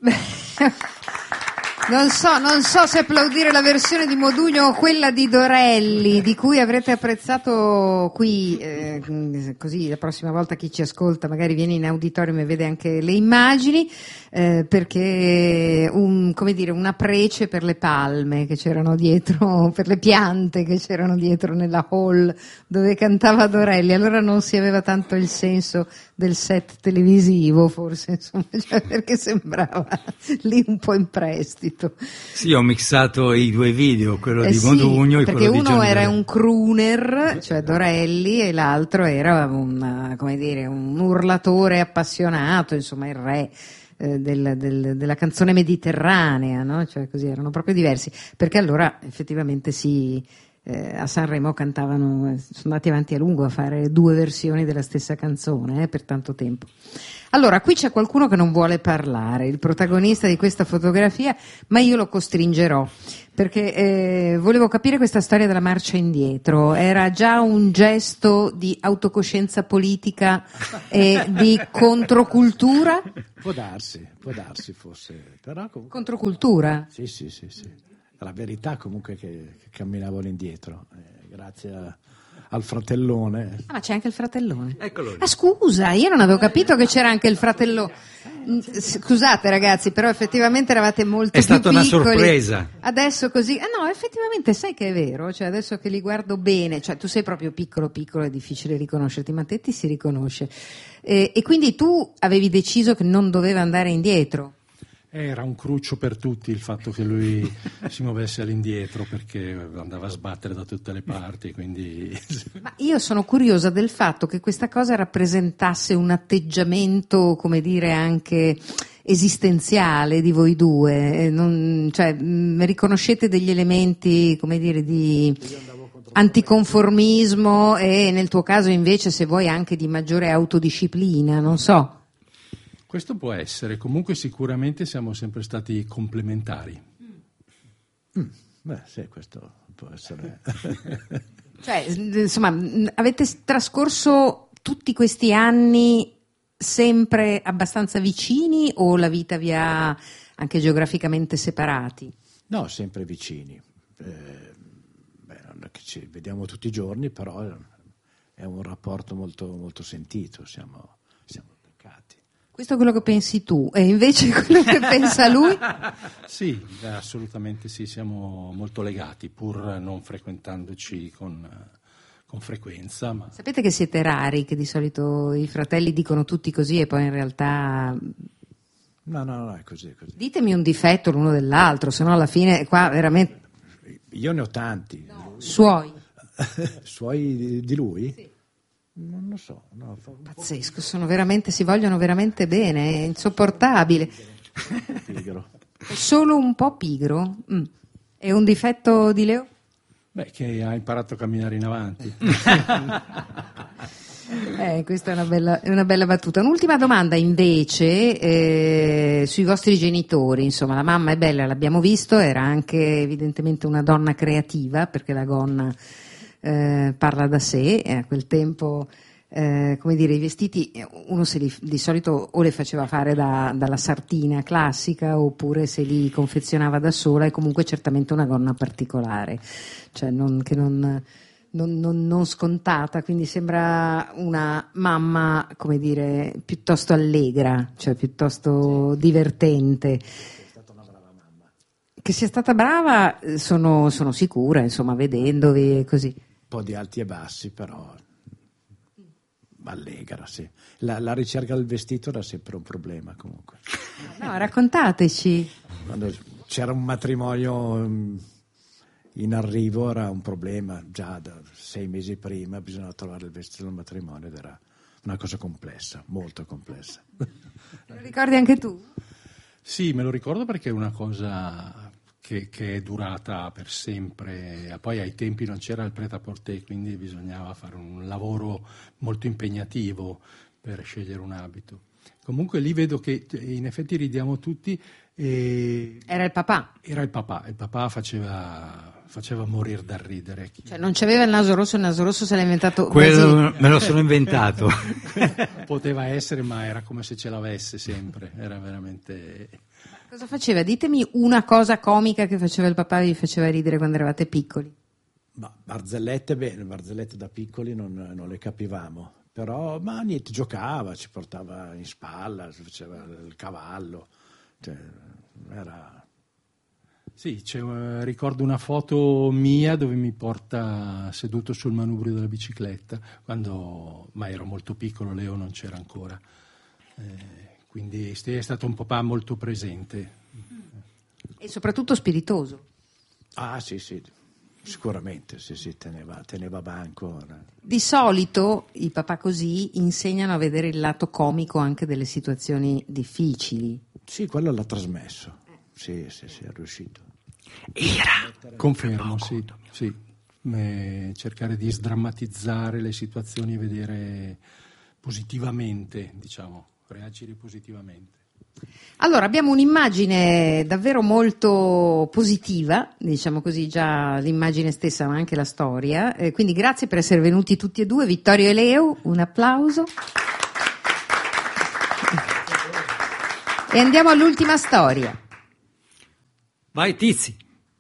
Non so se applaudire la versione di Modugno o quella di Dorelli, di cui avrete apprezzato qui, così la prossima volta chi ci ascolta magari viene in auditorium e vede anche le immagini, perché una prece per le palme che c'erano dietro, per le piante che c'erano dietro nella hall dove cantava Dorelli. Allora non si aveva tanto il senso del set televisivo, forse, insomma, cioè, perché sembrava lì un po' in prestito. Sì, ho mixato i due video, quello di Modugno e quello di perché uno era Dorelli. un crooner, cioè Dorelli, e l'altro era un urlatore appassionato, insomma il re della canzone mediterranea, no? Cioè così erano proprio diversi, perché allora effettivamente a Sanremo cantavano, sono andati avanti a lungo a fare due versioni della stessa canzone per tanto tempo. Allora, qui c'è qualcuno che non vuole parlare, il protagonista di questa fotografia, ma io lo costringerò, perché volevo capire questa storia della marcia indietro. Era già un gesto di autocoscienza politica e di controcultura? Può darsi forse, però comunque... Controcultura? Sì. La verità comunque è che camminavo indietro, grazie al fratellone. Ah, ma c'è anche il fratellone. Eccolo lì. Ah, scusa, io non avevo capito che c'era anche il fratellone. Scusate ragazzi, però effettivamente eravate molto più piccoli. È stata una sorpresa. Adesso così, no, effettivamente sai che è vero, cioè adesso che li guardo bene, cioè tu sei proprio piccolo, è difficile riconoscerti, ma te ti si riconosce. E quindi tu avevi deciso che non doveva andare indietro. Era un cruccio per tutti il fatto che lui si muovesse all'indietro, perché andava a sbattere da tutte le parti, quindi... Ma io sono curiosa del fatto che questa cosa rappresentasse un atteggiamento, come dire, anche esistenziale di voi due, riconoscete degli elementi, come dire, di anticonformismo e nel tuo caso invece, se vuoi, anche di maggiore autodisciplina, non so. Questo può essere, comunque sicuramente siamo sempre stati complementari. Beh, sì, questo può essere. Cioè, insomma, avete trascorso tutti questi anni sempre abbastanza vicini o la vita vi ha anche geograficamente separati? No, sempre vicini. Non è che ci vediamo tutti i giorni, però è un rapporto molto, molto sentito, siamo attaccati. Questo è quello che pensi tu, e invece quello che pensa lui? Sì, assolutamente sì, siamo molto legati, pur non frequentandoci con frequenza. Ma... Sapete che siete rari, che di solito i fratelli dicono tutti così e poi in realtà... No, è così. Ditemi un difetto l'uno dell'altro, se no alla fine qua veramente... Io ne ho tanti. No. Suoi? Suoi di lui? Sì. Non lo so. No, pazzesco, si vogliono veramente bene, è insopportabile. Pigro. Solo un po' pigro? È un difetto di Leo? Beh, che ha imparato a camminare in avanti. Questa è una bella battuta. Un'ultima domanda invece sui vostri genitori. Insomma, la mamma è bella, l'abbiamo visto, era anche evidentemente una donna creativa, perché la gonna parla da sé, e a quel tempo come dire, i vestiti uno di solito o le faceva fare dalla sartina classica oppure se li confezionava da sola, e comunque certamente una gonna particolare, cioè non scontata, quindi sembra una mamma, come dire, piuttosto allegra, cioè piuttosto divertente. Che sia stata brava sono sicura, insomma, vedendovi così. Un po' di alti e bassi, però allegra, sì. La ricerca del vestito era sempre un problema, comunque. No, raccontateci. Quando c'era un matrimonio in arrivo era un problema, già da 6 mesi prima bisognava trovare il vestito del matrimonio ed era una cosa complessa, molto complessa. Lo ricordi anche tu? Sì, me lo ricordo perché è una cosa che è durata per sempre. Poi ai tempi non c'era il prêt-à-porter, quindi bisognava fare un lavoro molto impegnativo per scegliere un abito. Comunque lì vedo che in effetti ridiamo tutti. Era il papà. Era il papà faceva faceva morire dal ridere. Cioè non c'aveva il naso rosso se l'ha inventato Quello me lo sono inventato. Poteva essere, ma era come se ce l'avesse sempre, era veramente... Cosa faceva? Ditemi una cosa comica che faceva il papà e vi faceva ridere quando eravate piccoli. Ma barzellette da piccoli non le capivamo, però ma niente, giocava, ci portava in spalla, faceva il cavallo, cioè, era... Sì, ricordo una foto mia dove mi porta seduto sul manubrio della bicicletta, ma ero molto piccolo, Leo non c'era ancora, quindi è stato un papà molto presente. E soprattutto spiritoso. Ah sì, sicuramente, sì, teneva banco. Di solito i papà così insegnano a vedere il lato comico anche delle situazioni difficili. Sì, quello l'ha trasmesso. Sì, è riuscito. Confermo, sì. Cercare di sdrammatizzare le situazioni e vedere positivamente, diciamo, reagire positivamente. Allora, abbiamo un'immagine davvero molto positiva, diciamo così, già l'immagine stessa, ma anche la storia. Quindi grazie per essere venuti tutti e due, Vittorio e Leo, un applauso. E andiamo all'ultima storia. Vai Tizi.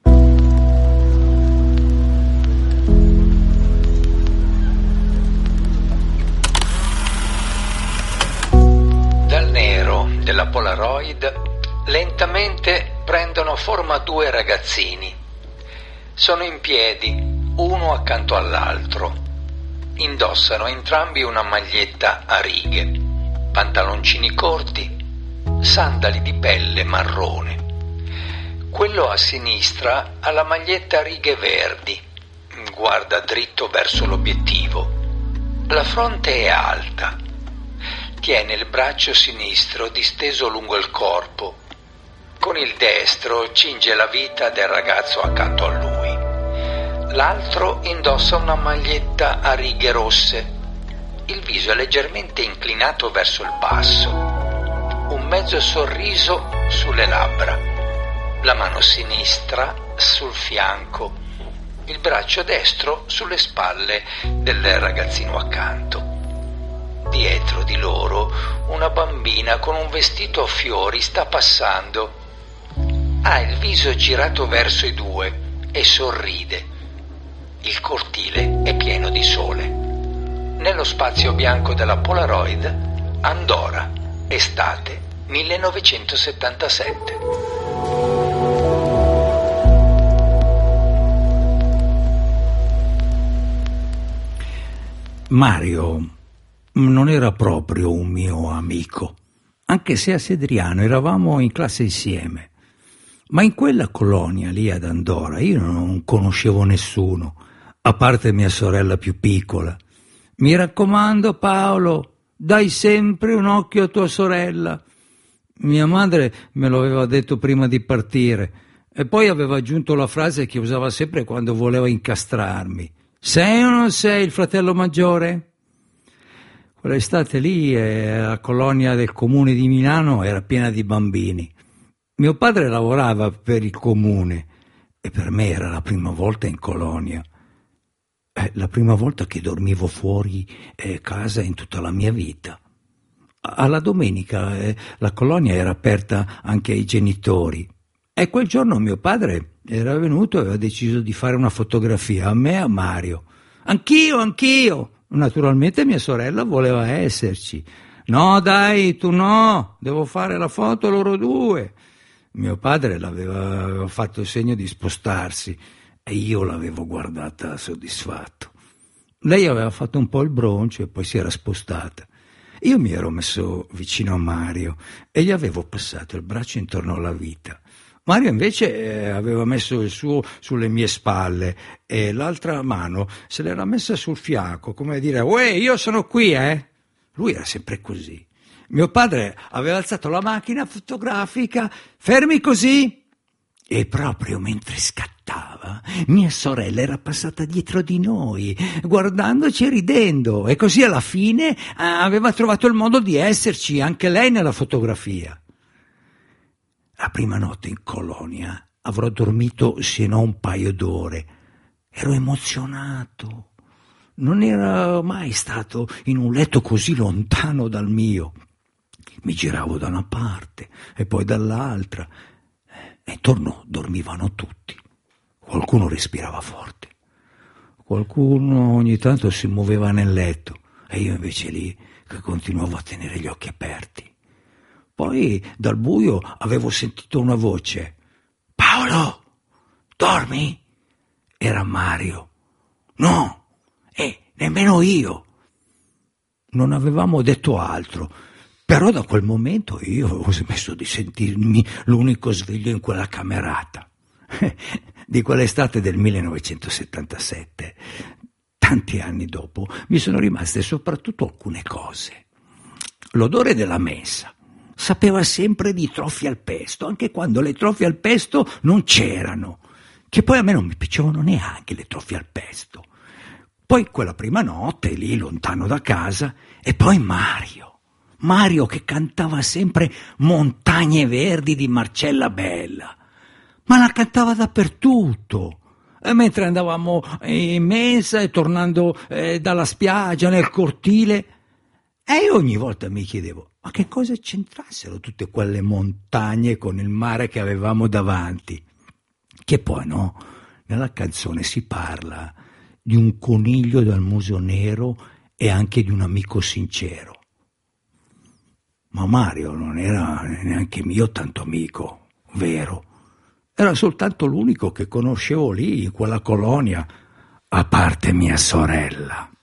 Dal nero della Polaroid lentamente prendono forma due ragazzini. Sono in piedi, uno accanto all'altro. Indossano entrambi una maglietta a righe, pantaloncini corti, sandali di pelle marrone. Quello a sinistra ha la maglietta a righe verdi, guarda dritto verso l'obiettivo. La fronte è alta. Tiene il braccio sinistro disteso lungo il corpo. Con il destro cinge la vita del ragazzo accanto a lui. L'altro indossa una maglietta a righe rosse. Il viso è leggermente inclinato verso il basso. Un mezzo sorriso sulle labbra. La mano sinistra sul fianco, il braccio destro sulle spalle del ragazzino accanto. Dietro di loro una bambina con un vestito a fiori sta passando. Ha il viso girato verso i due e sorride. Il cortile è pieno di sole. Nello spazio bianco della Polaroid, Andorra, estate 1977. Mario non era proprio un mio amico, anche se a Sedriano eravamo in classe insieme. Ma in quella colonia lì ad Andorra io non conoscevo nessuno, a parte mia sorella più piccola. Mi raccomando, Paolo, dai sempre un occhio a tua sorella. Mia madre me lo aveva detto prima di partire e poi aveva aggiunto la frase che usava sempre quando voleva incastrarmi. Sei o non sei il fratello maggiore? Quell'estate lì la colonia del comune di Milano era piena di bambini. Mio padre lavorava per il comune e per me era la prima volta in colonia. La prima volta che dormivo fuori casa in tutta la mia vita. Alla domenica la colonia era aperta anche ai genitori e quel giorno mio padre era venuto e aveva deciso di fare una fotografia a me e a Mario. Anch'io! Naturalmente mia sorella voleva esserci. No dai, tu no, devo fare la foto loro due. Mio padre aveva fatto il segno di spostarsi e io l'avevo guardata soddisfatto. Lei aveva fatto un po' il broncio e poi si era spostata. Io mi ero messo vicino a Mario e gli avevo passato il braccio intorno alla vita. Mario invece aveva messo il suo sulle mie spalle e l'altra mano se l'era messa sul fianco, come a dire «Uè, io sono qui, eh!» Lui era sempre così. Mio padre aveva alzato la macchina fotografica, fermi così! E proprio mentre scattava, mia sorella era passata dietro di noi, guardandoci e ridendo, e così alla fine aveva trovato il modo di esserci, anche lei nella fotografia. La prima notte in colonia avrò dormito se no un paio d'ore. Ero emozionato. Non era mai stato in un letto così lontano dal mio. Mi giravo da una parte e poi dall'altra. E intorno dormivano tutti. Qualcuno respirava forte. Qualcuno ogni tanto si muoveva nel letto e io invece lì che continuavo a tenere gli occhi aperti. Poi dal buio avevo sentito una voce. «Paolo, dormi?» Era Mario. «No, nemmeno io». Non avevamo detto altro, però da quel momento io ho smesso di sentirmi l'unico sveglio in quella camerata. Di quell'estate del 1977, tanti anni dopo, mi sono rimaste soprattutto alcune cose. L'odore della mensa. Sapeva sempre di trofie al pesto, anche quando le trofie al pesto non c'erano, che poi a me non mi piacevano neanche le trofie al pesto. Poi quella prima notte, lì lontano da casa, e poi Mario che cantava sempre Montagne Verdi di Marcella Bella, ma la cantava dappertutto. E mentre andavamo in mensa e tornando dalla spiaggia nel cortile, e io ogni volta mi chiedevo, ma che cosa c'entrassero tutte quelle montagne con il mare che avevamo davanti? Che poi no, nella canzone si parla di un coniglio dal muso nero e anche di un amico sincero. Ma Mario non era neanche mio tanto amico, vero? Era soltanto l'unico che conoscevo lì in quella colonia, a parte mia sorella.